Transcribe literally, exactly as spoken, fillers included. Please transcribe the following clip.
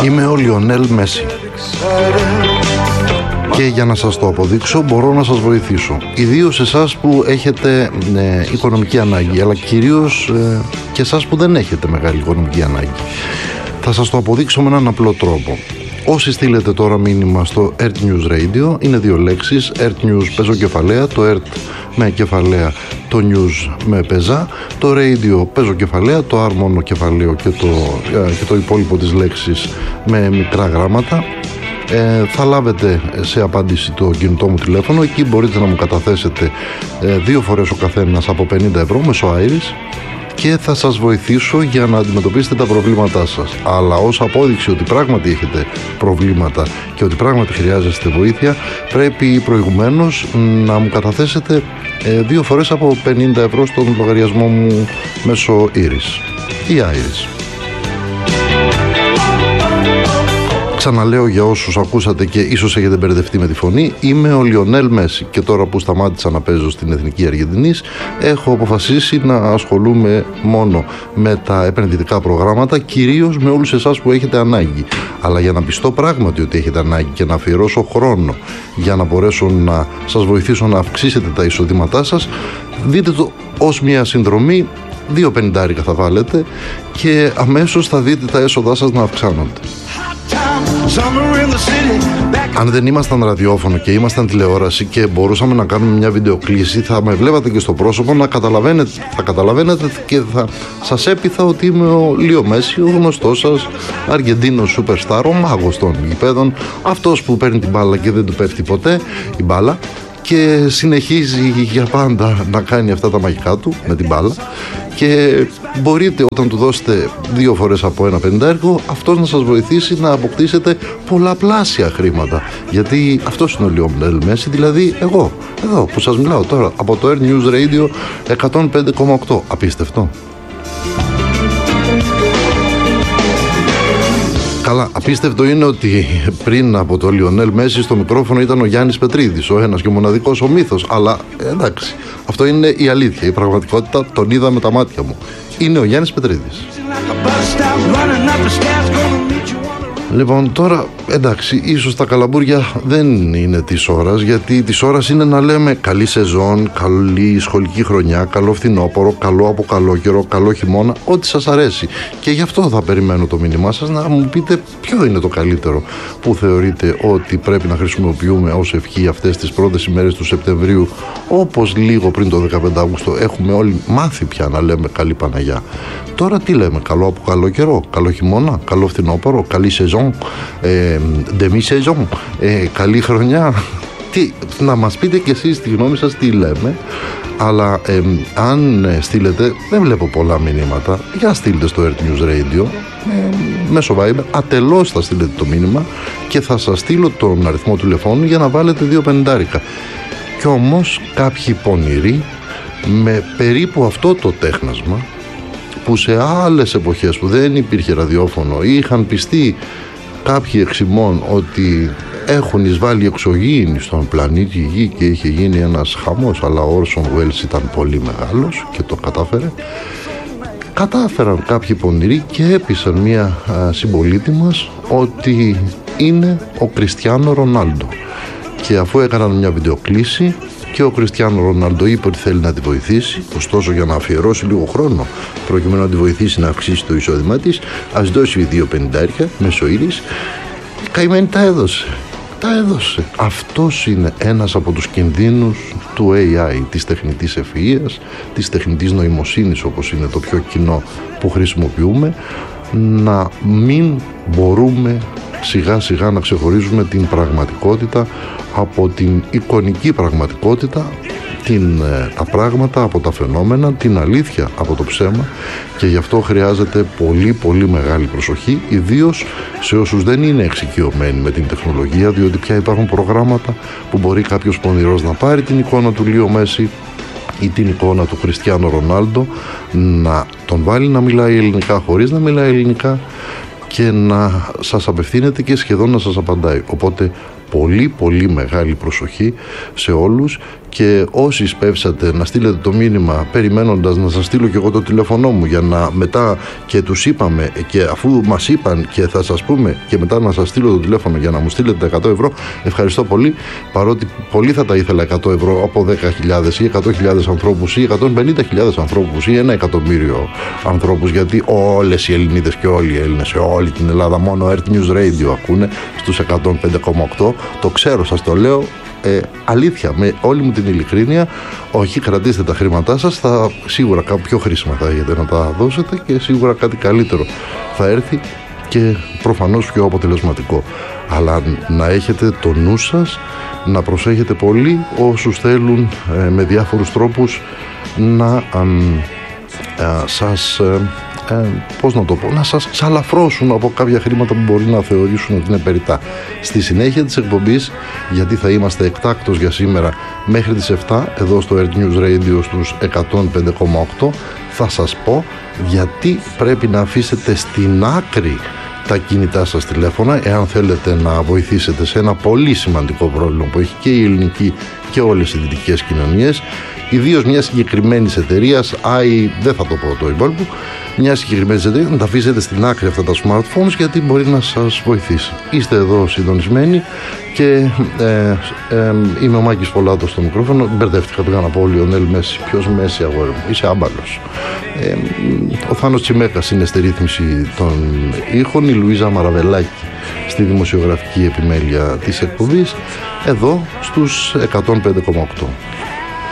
Είμαι ο Λιονέλ Μέση και για να σας το αποδείξω μπορώ να σας βοηθήσω, ιδίως εσάς που έχετε ε, οικονομική ανάγκη, αλλά κυρίως ε, και εσάς που δεν έχετε μεγάλη οικονομική ανάγκη. Θα σας το αποδείξω με έναν απλό τρόπο. Όσοι στείλετε τώρα μήνυμα στο Earth News Radio, είναι δύο λέξεις, Earth News παίζω κεφαλαία, το Earth με κεφαλαία, το News με πεζά, το Radio παίζω κεφαλαία, το R μόνο κεφαλαίο και το, και το υπόλοιπο της λέξης με μικρά γράμματα. Ε, θα λάβετε σε απάντηση το κινητό μου τηλέφωνο. Εκεί μπορείτε να μου καταθέσετε ε, δύο φορές ο καθένας από πενήντα ευρώ μέσω Iris και θα σας βοηθήσω για να αντιμετωπίσετε τα προβλήματά σας. Αλλά ως απόδειξη ότι πράγματι έχετε προβλήματα και ότι πράγματι χρειάζεστε βοήθεια, πρέπει προηγουμένως να μου καταθέσετε ε, δύο φορές από πενήντα ευρώ στον λογαριασμό μου μέσω Iris ή Iris. Ξαναλέω για όσους ακούσατε και ίσως έχετε μπερδευτεί με τη φωνή, είμαι ο Λιονέλ Μέση και τώρα που σταμάτησα να παίζω στην Εθνική Αργεντινής έχω αποφασίσει να ασχολούμαι μόνο με τα επενδυτικά προγράμματα, κυρίως με όλους εσάς που έχετε ανάγκη. Αλλά για να πιστώ πράγματι ότι έχετε ανάγκη και να αφιερώσω χρόνο για να μπορέσω να σας βοηθήσω να αυξήσετε τα εισοδήματά σας, δείτε το ως μια συνδρομή, δύο πενηντάρικα θα βάλετε και αμέσως θα δείτε τα έσοδά σας να αυξάνονται. Αν δεν ήμασταν ραδιόφωνο και ήμασταν τηλεόραση και μπορούσαμε να κάνουμε μια βιντεοκλήση, θα με βλέπατε και στο πρόσωπο να καταλαβαίνετε, θα καταλαβαίνετε και θα σας έπειθα ότι είμαι ο Λίο Μέση, ο γνωστός σας Αργεντίνος σούπερσταρ, ο μάγος των γηπέδων, αυτός που παίρνει την μπάλα και δεν του πέφτει ποτέ η μπάλα και συνεχίζει για πάντα να κάνει αυτά τα μαγικά του με την μπάλα και μπορείτε όταν του δώσετε δύο φορές από ένα πενηντάρικο αυτός να σας βοηθήσει να αποκτήσετε πολλαπλάσια χρήματα, γιατί αυτός είναι ο Λιονέλ Μέση, δηλαδή εγώ εδώ που σας μιλάω τώρα από το Air News Radio εκατόν πέντε κόμμα οκτώ. Απίστευτο. Καλά, απίστευτο είναι ότι πριν από το Λιονέλ Μέση στο μικρόφωνο ήταν ο Γιάννης Πετρίδης, ο ένας και μοναδικός ο μύθος, αλλά εντάξει, αυτό είναι η αλήθεια, η πραγματικότητα, τον είδα με τα μάτια μου. Είναι ο Γιάννης Πετρίδης. Λοιπόν, τώρα εντάξει, ίσως τα καλαμπούρια δεν είναι της ώρας, γιατί της ώρας είναι να λέμε καλή σεζόν, καλή σχολική χρονιά, καλό φθινόπωρο, καλό από καλό καιρό, καλό χειμώνα, ό,τι σας αρέσει. Και γι' αυτό θα περιμένω το μήνυμά σας να μου πείτε ποιο είναι το καλύτερο που θεωρείτε ότι πρέπει να χρησιμοποιούμε ως ευχή αυτές τις πρώτες ημέρες του Σεπτεμβρίου, όπως λίγο πριν το δεκαπέντε Αυγούστου έχουμε όλοι μάθει πια να λέμε καλή Παναγιά. Τώρα τι λέμε, καλό από καλό καιρό, καλό χειμώνα, καλό φθινόπωρο, καλή σεζόν, ε, demi σεζόν, ε, καλή χρονιά. Τι, να μας πείτε κι εσείς τη γνώμη σας τι λέμε, αλλά ε, αν ε, στείλετε, δεν βλέπω πολλά μηνύματα, για στείλτε στο Earth News Radio, ε, μέσω Viber, ατελώς θα στείλετε το μήνυμα και θα σας στείλω τον αριθμό τηλεφώνου για να βάλετε δύο πενηντάρικα. Κι όμως κάποιοι πονηροί με περίπου αυτό το τέχνασμα, που σε άλλες εποχές που δεν υπήρχε ραδιόφωνο είχαν πιστεί κάποιοι εξημών ότι έχουν εισβάλει εξωγήινοι στον πλανήτη Γη και είχε γίνει ένας χαμός, αλλά ο Όρσον Βέλς ήταν πολύ μεγάλος και το κατάφερε. Κατάφεραν κάποιοι πονηροί και έπεισαν μια α, συμπολίτη μας ότι είναι ο Κριστιάνο Ρονάλντο, και αφού έκαναν μια βιντεοκλήση και ο Κριστιάνο Ρονάλντο είπε ότι θέλει να τη βοηθήσει, ωστόσο για να αφιερώσει λίγο χρόνο προκειμένου να τη βοηθήσει να αυξήσει το εισόδημά της, ας δώσει δύο πενηντάρια μέσω Iris. Η καημένη τα έδωσε. Τα έδωσε. Αυτός είναι ένας από τους κινδύνους του έι άι, της τεχνητής ευφυΐας, της τεχνητής νοημοσύνης, όπως είναι το πιο κοινό που χρησιμοποιούμε, να μην μπορούμε σιγά σιγά να ξεχωρίζουμε την πραγματικότητα από την εικονική πραγματικότητα, την, τα πράγματα από τα φαινόμενα, την αλήθεια από το ψέμα, και γι' αυτό χρειάζεται πολύ πολύ μεγάλη προσοχή, ιδίως σε όσους δεν είναι εξοικειωμένοι με την τεχνολογία, διότι πια υπάρχουν προγράμματα που μπορεί κάποιος πονηρός να πάρει την εικόνα του Λίο Μέση ή την εικόνα του Κριστιάνο Ρονάλντο, να τον βάλει να μιλάει ελληνικά χωρίς να μιλάει ελληνικά και να σας απευθύνεται και σχεδόν να σας απαντάει. Οπότε πολύ πολύ μεγάλη προσοχή σε όλους, και όσοι σπεύσατε να στείλετε το μήνυμα περιμένοντας να σας στείλω και εγώ το τηλέφωνό μου, για να μετά και τους είπαμε, και αφού μας είπαν και θα σας πούμε και μετά να σας στείλω το τηλέφωνο για να μου στείλετε τα εκατό ευρώ, ευχαριστώ πολύ, παρότι πολύ θα τα ήθελα εκατό ευρώ από δέκα χιλιάδες ή εκατό χιλιάδες ανθρώπους ή εκατόν πενήντα χιλιάδες ανθρώπους ή ένα εκατομμύριο ανθρώπους, γιατί όλες οι Ελληνίδες και όλοι οι Έλληνες σε όλη την Ελλάδα μόνο Earth News Radio ακούνε στους εκατόν πέντε κόμμα οκτώ. Το ξέρω, σας το λέω ε, αλήθεια, με όλη μου την ειλικρίνεια. Όχι, κρατήστε τα χρήματά σας, θα, σίγουρα κάποιο πιο χρήσιμα θα έχετε να τα δώσετε και σίγουρα κάτι καλύτερο θα έρθει και προφανώς πιο αποτελεσματικό. Αλλά να έχετε το νου σας, να προσέχετε πολύ όσους θέλουν ε, με διάφορους τρόπους να ε, ε, σας... Ε, Ε, πώς να το πω, να σας ξαλαφρώσουν από κάποια χρήματα που μπορεί να θεωρήσουν ότι είναι περιττά. Στη συνέχεια της εκπομπής, γιατί θα είμαστε εκτάκτως για σήμερα μέχρι τις επτά εδώ στο Earth News Radio στους εκατόν πέντε κόμμα οκτώ, θα σας πω γιατί πρέπει να αφήσετε στην άκρη τα κινητά σας τηλέφωνα εάν θέλετε να βοηθήσετε σε ένα πολύ σημαντικό πρόβλημα που έχει και η ελληνική και όλες οι δυτικές κοινωνίες, ιδίως μια συγκεκριμένη εταιρεία, άι, δεν θα το πω το υπόλοιπο, μια συγκεκριμένη εταιρεία, να τα αφήσετε στην άκρη αυτά τα smartphones, γιατί μπορεί να σας βοηθήσει. Είστε εδώ συντονισμένοι και ε, ε, είμαι ο Μάκης Πολάτος στο μικρόφωνο. Μπερδεύτηκα, πήγα να πω ο Λιονέλ Μέση. Ποιος Μέση, αγόρι μου, είσαι άμπαλος. Ε, ο Θάνος Τσιμέκας είναι στη ρύθμιση των ήχων, η Λουίζα Μαραβελάκη στη δημοσιογραφική επιμέλεια της εκπομπής, εδώ στους εκατόν πέντε κόμμα οκτώ.